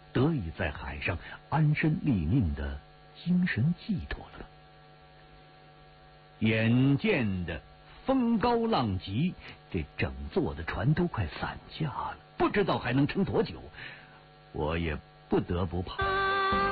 得以在海上安身立命的精神寄托了。眼见的风高浪急，这整座的船都快散架了，不知道还能撑多久，我也不得不爬。